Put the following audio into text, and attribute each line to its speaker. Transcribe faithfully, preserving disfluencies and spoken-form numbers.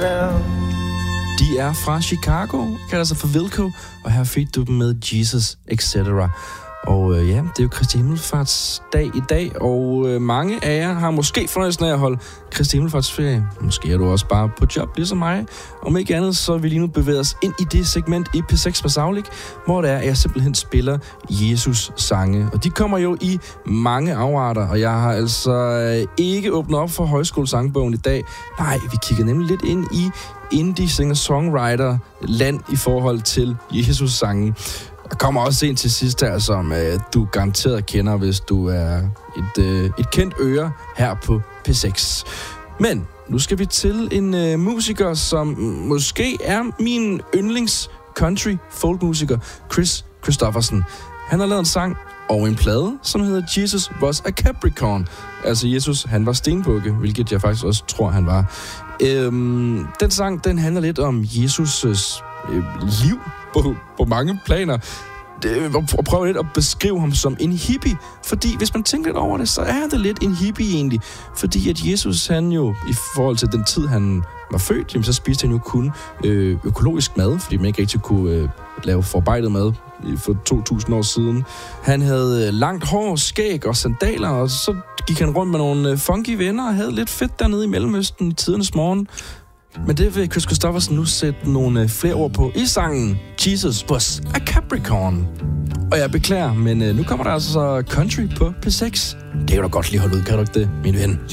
Speaker 1: around.
Speaker 2: De er fra Chicago, kalder sig for Wilco, og her fik du dem med Jesus, et cetera. Og øh, ja, det er jo Kristi Himmelfartsdag i dag, og øh, mange af jer har måske fornøjelsen af at holde Kristi Himmelfartsferie. Måske er du også bare på job, ligesom mig. Om ikke andet, så vil vi lige nu bevæge os ind i det segment i P seks med Saglik, hvor det er, at jeg simpelthen spiller Jesus-sange. Og de kommer jo i mange afarter, og jeg har altså øh, ikke åbnet op for højskolesangbogen i dag. Nej, vi kigger nemlig lidt ind i indie singer-songwriter-land i forhold til Jesus-sangen. Der kommer også en til sidst her, som øh, du garanteret kender, hvis du er et, øh, et kendt øre her på P seks. Men nu skal vi til en øh, musiker, som måske er min yndlings country folk musiker, Kris Kristofferson. Han har lavet en sang og en plade, som hedder Jesus Was a Capricorn. Altså Jesus, han var stenbukke, hvilket jeg faktisk også tror, han var. Øhm, den sang, den handler lidt om Jesus' øh, liv på, på mange planer. Det, og prøve lidt at beskrive ham som en hippie, fordi hvis man tænker lidt over det, så er det lidt en hippie egentlig, fordi at Jesus, han jo i forhold til den tid, han var født, jamen, så spiste han jo kun øh, økologisk mad, fordi man ikke rigtig kunne øh, lave forarbejdet mad for to tusind år siden. Han havde langt hår, skæg og sandaler, og så gik han rundt med nogle funky venner og havde lidt fedt dernede i Mellemøsten i tidernes morgen. Men det vil Kris Kristofferson nu sætte nogle flere ord på i sangen Jesus Was a Capricorn. Og jeg beklager, men nu kommer der altså country på P seks. Det kan du godt lige holde ud, kan du ikke det, min ven?